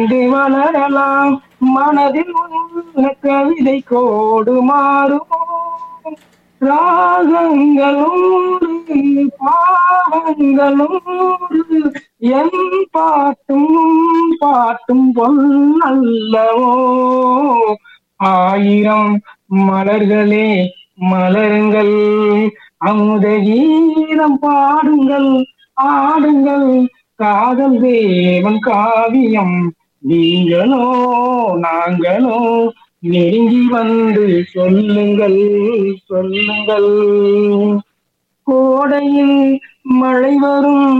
இன்று வளரலாம் மனதில் உள்ள கவிதை கோடு மாறுமோ ராகங்களூறு பாவங்களூறு என் பாட்டும் பாட்டும் பொன்னல்லவோ ஆயிரம் மலர்களே மலருங்கள் அமுத கீதம் பாடுங்கள் ஆடுங்கள் காதல் தேவன் காவியம் நீங்களோ நாங்களோ நெருங்கி வந்து சொல்லுங்கள் சொல்லுங்கள் கோடையில் மழை வரும்